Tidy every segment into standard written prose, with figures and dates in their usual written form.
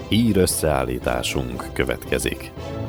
Hír összeállításunk következik.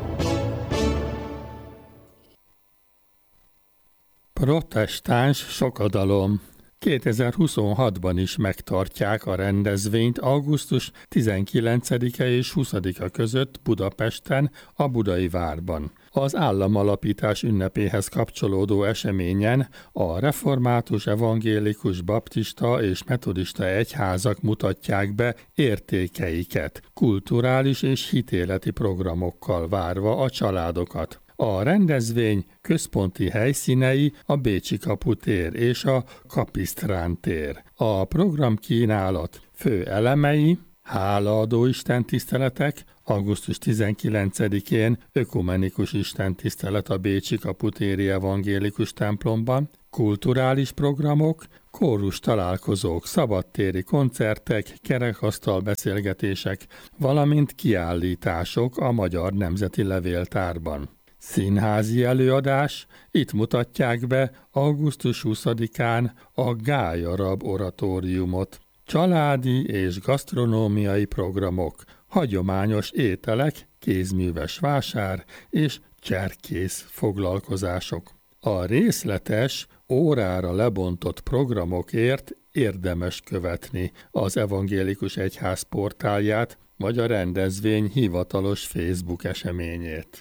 Protestáns sokadalom. 2026-ban is megtartják a rendezvényt augusztus 19-e és 20-a között Budapesten, a Budai Várban. Az államalapítás ünnepéhez kapcsolódó eseményen a református, evangélikus, baptista és metodista egyházak mutatják be értékeiket, kulturális és hitéleti programokkal várva a családokat. A rendezvény központi helyszínei a Bécsi Kaputér és a Kapisztrán tér. A programkínálat fő elemei: hálaadó istentiszteletek, augusztus 19-én ökumenikus istentisztelet a Bécsi Kaputéri Evangélikus templomban, kulturális programok, kórus találkozók, szabadtéri koncertek, kerekasztal beszélgetések, valamint kiállítások a Magyar Nemzeti Levéltárban. Színházi előadás, itt mutatják be augusztus 20-án a Gályarab oratóriumot. Családi és gasztronómiai programok, hagyományos ételek, kézműves vásár és cserkész foglalkozások. A részletes, órára lebontott programokért érdemes követni az Evangélikus Egyház portálját vagy a rendezvény hivatalos Facebook eseményét.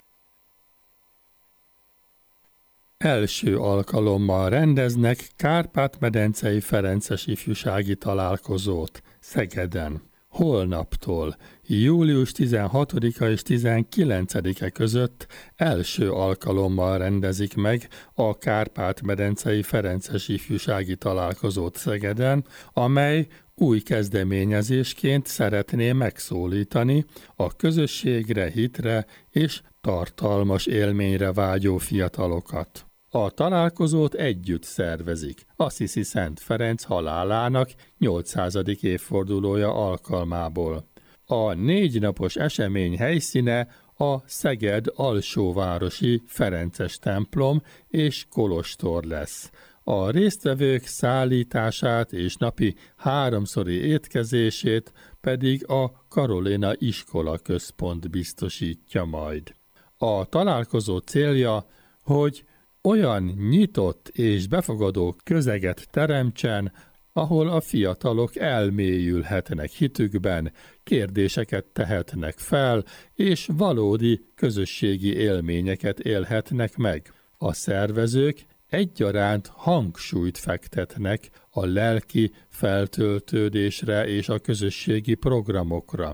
Első alkalommal rendeznek Kárpát-medencei ferences ifjúsági találkozót Szegeden. Holnaptól, július 16-a és 19-e között első alkalommal rendezik meg a Kárpát-medencei ferences ifjúsági találkozót Szegeden, amely új kezdeményezésként szeretné megszólítani a közösségre, hitre és tartalmas élményre vágyó fiatalokat. A találkozót együtt szervezik Assisi Szent Ferenc halálának 800. évfordulója alkalmából. A 4 napos esemény helyszíne a Szeged alsóvárosi Ferences templom és kolostor lesz. A résztvevők szállítását és napi 3-szori étkezését pedig a Karolina Iskola Központ biztosítja majd. A találkozó célja, hogy olyan nyitott és befogadó közeget teremtsen, ahol a fiatalok elmélyülhetnek hitükben, kérdéseket tehetnek fel, és valódi közösségi élményeket élhetnek meg. A szervezők egyaránt hangsúlyt fektetnek a lelki feltöltődésre és a közösségi programokra.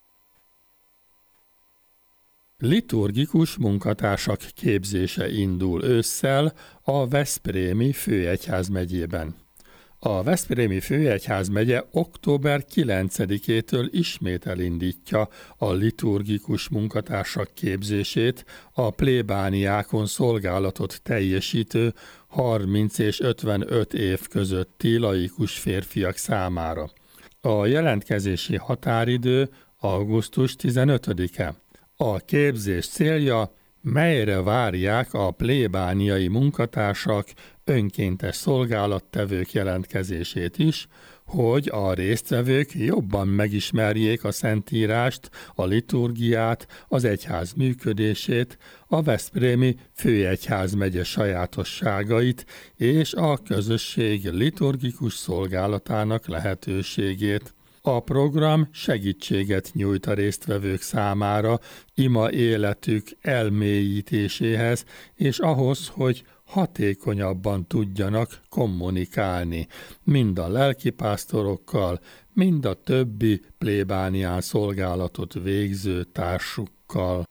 Liturgikus munkatársak képzése indul ősszel a Veszprémi főegyházmegyében. A Veszprémi főegyházmegye október 9-től ismét elindítja a liturgikus munkatársak képzését a plébániákon szolgálatot teljesítő 30 és 55 év közötti laikus férfiak számára. A jelentkezési határidő augusztus 15-e. A képzés célja, melyre várják a plébániai munkatársak, önkéntes szolgálattevők jelentkezését is, hogy a résztvevők jobban megismerjék a Szentírást, a liturgiát, az egyház működését, a Veszprémi főegyházmegye sajátosságait és a közösség liturgikus szolgálatának lehetőségét. A program segítséget nyújt a résztvevők számára ima életük elmélyítéséhez, és ahhoz, hogy hatékonyabban tudjanak kommunikálni, mind a lelkipásztorokkal, mind a többi plébánián szolgálatot végző társukkal.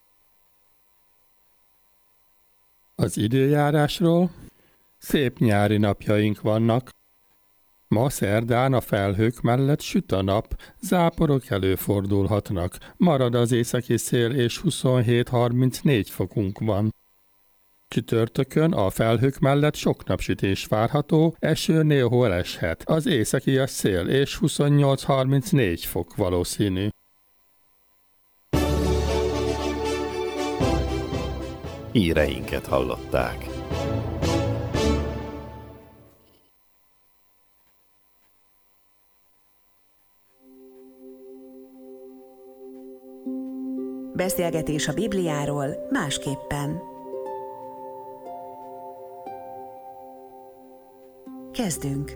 Az időjárásról: szép nyári napjaink vannak. Ma szerdán a felhők mellett süt a nap, záporok előfordulhatnak, marad az északi szél és 27-34 fokunk van. Csütörtökön a felhők mellett sok napsütés várható, eső néhol eshet, az északias szél és 28-34 fok valószínű. Híreinket hallották. Beszélgetés a Bibliáról másképpen. Kezdünk!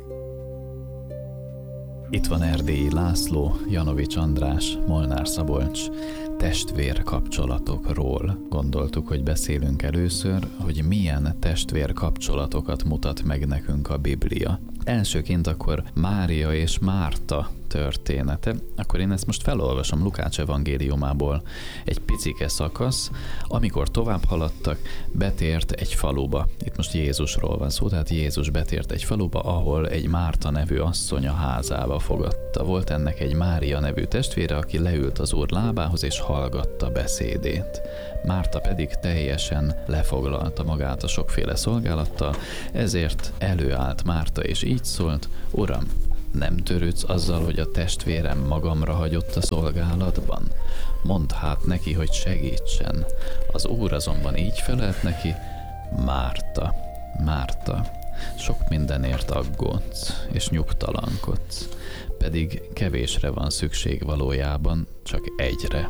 Itt van Erdélyi László, Janovics András, Molnár Szabolcs. Testvér kapcsolatokról gondoltuk, hogy beszélünk először, hogy milyen testvér kapcsolatokat mutat meg nekünk a Biblia. Elsőként akkor Mária és Márta története. Akkor én ezt most felolvasom Lukács evangéliumából. Egy picike szakasz, amikor tovább haladtak, betért egy faluba. Itt most Jézusról van szó, tehát Jézus betért egy faluba, ahol egy Márta nevű asszony a házába fogadta. Volt ennek egy Mária nevű testvére, aki leült az Úr lábához és hallgatta beszédét. Márta pedig teljesen lefoglalta magát a sokféle szolgálattal, ezért előállt Márta és így szólt: Uram, nem törődsz azzal, hogy a testvérem magamra hagyott a szolgálatban? Mondd hát neki, hogy segítsen. Az Úr azonban így felelt neki: Márta, Márta, sok mindenért aggódsz és nyugtalankodsz, pedig kevésre van szükség valójában, csak egyre.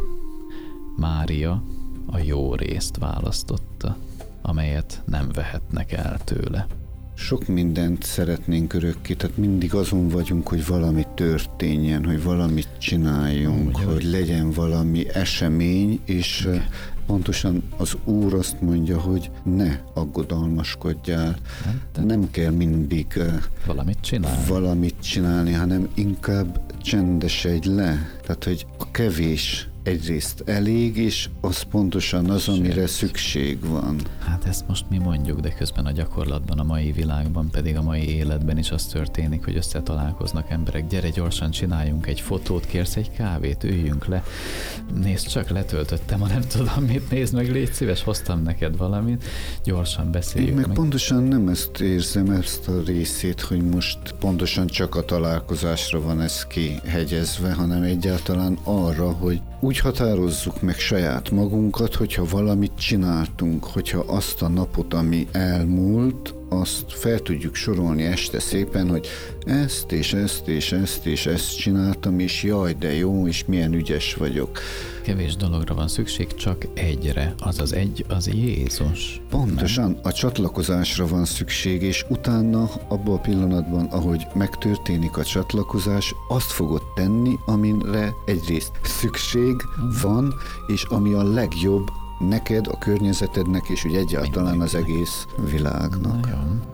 Mária a jó részt választotta, amelyet nem vehetnek el tőle. Sok mindent szeretnénk örökké, tehát mindig azon vagyunk, hogy valami történjen, hogy valamit csináljunk, hogy legyen valami esemény, és pontosan az Úr azt mondja, hogy ne aggodalmaskodjál, nem kell mindig valamit csinálni, hanem inkább csendesedj le. Tehát, hogy a kevés egyrészt elég, és az pontosan az, amire szükség van. Hát ezt most mi mondjuk, de közben a gyakorlatban, a mai világban, pedig a mai életben is az történik, hogy összetalálkoznak emberek. Gyere, gyorsan csináljunk egy fotót, kérsz egy kávét, üljünk le. Nézd csak, letöltöttem, nem tudom mit, nézd meg, légy szíves, hoztam neked valamit, gyorsan beszéljünk meg. Pontosan nem ezt érzem, ezt a részét, hogy most pontosan csak a találkozásra van ez kihegyezve, hanem egyáltalán arra, hogy úgy határozzuk meg saját magunkat, hogyha valamit csináltunk, hogyha azt a napot, ami elmúlt, azt fel tudjuk sorolni este szépen, hogy ezt és ezt és ezt és ezt csináltam, és jaj, de jó, és milyen ügyes vagyok. Kevés dologra van szükség, csak egyre. Az egy, az Jézus. Pontosan, a csatlakozásra van szükség, és utána, abban a pillanatban, ahogy megtörténik a csatlakozás, azt fogod tenni, amire egyrészt szükség van, és ami a legjobb neked, a környezetednek, és úgy egyáltalán az egész világnak. Na jó.